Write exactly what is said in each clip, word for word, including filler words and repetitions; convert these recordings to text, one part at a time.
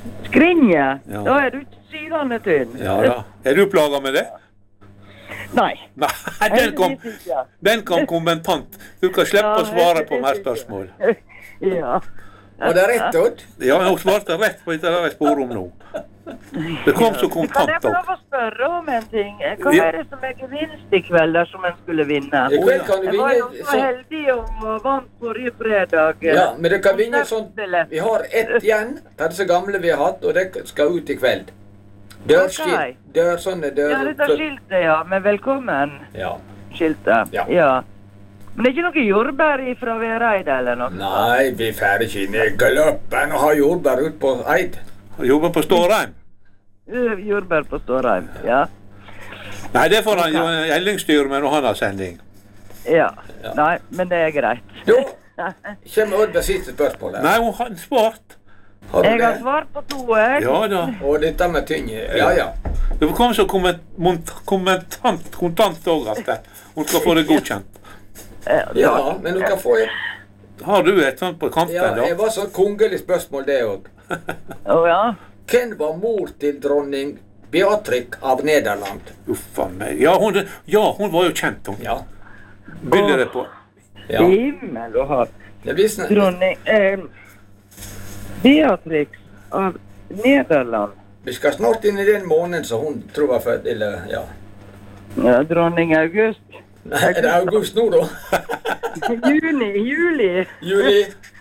Skrinje? Ja. Da er du ikke syrende tynn. Ja da. Er du plaget med det? Nei. Nei, den, kom, den kan kommentant. Du kan slippe å svare på mer spørsmål. Ja. Var det rett, Odd? Ja, hun svarte rett på det jeg spør om nå. Det kom så Kan kontant jeg få lov opp. å spørre om en ting? Hva Ja. er det som er gevinst i kveld dersom en skulle vinne? I kveld kan du Jeg var jo vinne så sånn. heldig og vant forrige fredag. Ja, men du kan vinne sånn. Vi har ett igjen av disse gamle vi har hatt, og det skal ut i kveld. Dørskilt. Ok. Dør, sånne dør... Ja, dette skiltet, ja. Med velkommen. Ja. Skiltet. Ja. Ja. Men det er ikke noe jordbær fra Vereid eller noe? Nei, vi får ikke inn i gløppen og har jordbær ut på Eid. Jobber på Stårheim. Uh, Jordbær på Stårheim, ja. Nei, det får han jo en ellingsstyr med når han har sending. Ja. Ja. Nei, men det er greit. Jo, kommer Odd med siste spørsmål her. Nei, hun har svart. Har du Jeg har det? svart på to, jeg. Ja da. Og dette med tynge. Ja, ja. Det kom så komment, mont- kommentant, kontant også at det- hun skal få det godkjent. Ja, men du kan få et... Har du et sånt på kanten Ja, da? det var så kongelig spørsmål det også. Å ja. Hvem var mor til dronning Beatrix av Nederland? Uffa meg. Ja, hun, ja, hun var jo kjent, hun. Ja. Begynner det på. Ja. Himmel og hav. Det visste Dronning eh, Beatrix av Nederland. Vi skal snart inn i den måneden så hun tror var født, eller ja. Ja, dronning August. Nei, er det august nå da? Juni, juli. Juli.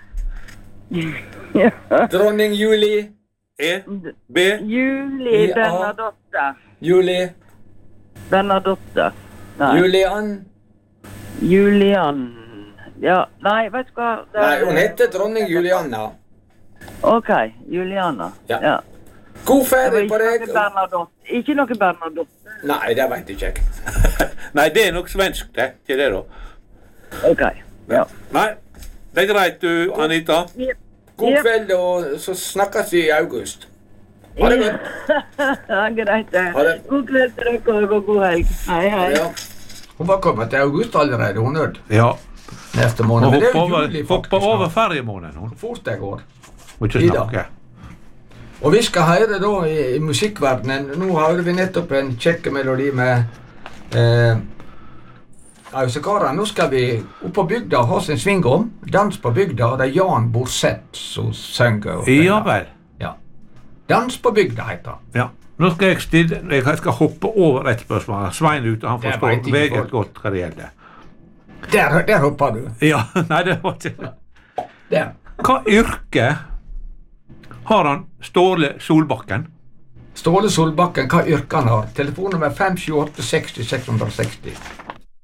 Ja. Dronning Juli. E, B, Juli Ja. Bernadotte. Juli. Bernadotte. Nei. Julian. Julian. Ja, nei, vet du hva? Det- Nei, hun heter dronning Juliana. Ok, Juliana. Ja. Ja. God Det var ferie på ikke deg. noe Bernadotte. Ikke noe Bernadotte. Nei, det vet jeg ikke. Nei, det er nok svensk, det. Ikke det, da? Ok, ja. Nei, det er greit, du, Anita. God Ja. kveld, og så snakkes vi i august. Ha det godt. Ja, greit det. Ha det. God kveld til dere og god helg. Hei, hei. Ja. Hun var kommet til august allerede, hun hørte. Ja. Neste Hun måned. Men det er hopper jo over, juli, hopper faktisk. over nå. feriemåneden, hun. Fort det går. Må ikke Ida. snakke. Og vi skal høre da i, i musikkverdenen. Nå hører vi nettopp en kjekke melodi med eh, Ausekara. Nå skal vi opp på bygda og ha sin sving om. Dans på bygda. Det er Jan Borseth som synger. og spiller. Ja vel. Ja. Dans på bygda heter han. Ja. Nå skal jeg, stille, jeg skal hoppe over et spørsmål. Svein ute, han Det forstår vet ikke meget folk. godt hva det gjelder. Der, der hopper du. Ja, nei, det var ikke Der. Hva yrke har han Ståle Solbakken? Ståle Solbakken, hva yrke han har? Telefonnummer fem sju åtte seksti seks hundre og seksti.